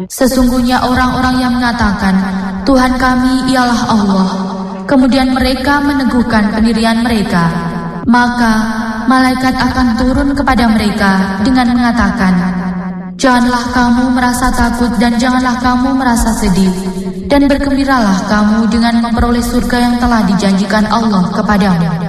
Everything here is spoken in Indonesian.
Sesungguhnya orang-orang yang mengatakan, Tuhan kami ialah Allah, kemudian mereka meneguhkan pendirian mereka, maka malaikat akan turun kepada mereka dengan mengatakan, janganlah kamu merasa takut dan janganlah kamu merasa sedih, dan bergembiralah kamu dengan memperoleh surga yang telah dijanjikan Allah kepadamu.